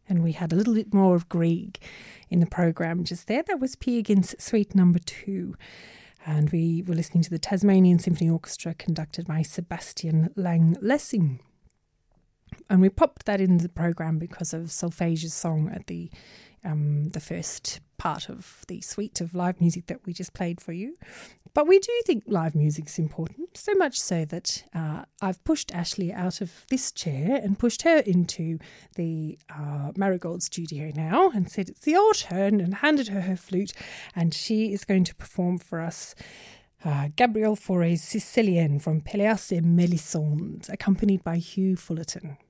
And we had a little bit more of Grieg in the programme just there. That was Peer Gynt's Suite Number 2. And we were listening to the Tasmanian Symphony Orchestra conducted by Sebastian Lang-Lessing. And we popped that in the programme because of Solfège's song at the first part of the suite of live music that we just played for you. But we do think live music's important, so much so that I've pushed Ashley out of this chair and pushed her into the Marigold studio now and said it's your turn, and handed her her flute, and she is going to perform for us Gabriel Fauré's Sicilienne from Pelléas et Mélisande, accompanied by Hugh Fullerton.